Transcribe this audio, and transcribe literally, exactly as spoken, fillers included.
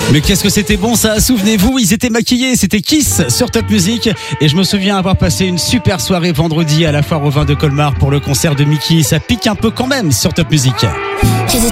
Mais qu'est-ce que c'était bon ça, souvenez-vous, ils étaient maquillés, c'était Kiss sur Top Music. Et je me souviens avoir passé une super soirée vendredi à la foire au vin de Colmar pour le concert de Mickey. Ça pique un peu quand même sur Top Music. J'étais